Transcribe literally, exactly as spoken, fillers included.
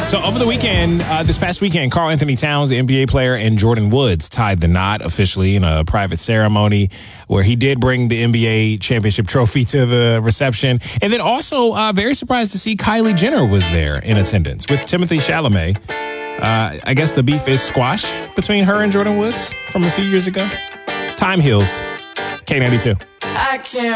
So over the weekend, uh, this past weekend, Karl Anthony Towns, the N B A player, and Jordan Woods tied the knot officially in a private ceremony where he did bring the N B A championship trophy to the reception. And then also, uh, very surprised to see Kylie Jenner was there in attendance with Timothée Chalamet. Uh, I guess the beef is squashed between her and Jordan Woods from a few years ago. Time heals. K ninety-two. I can't